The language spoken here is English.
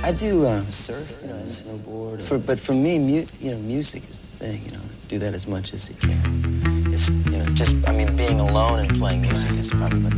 I do surf, snowboard. But for me, music is the thing. Do that as much as you can. It's just, being alone and playing music is probably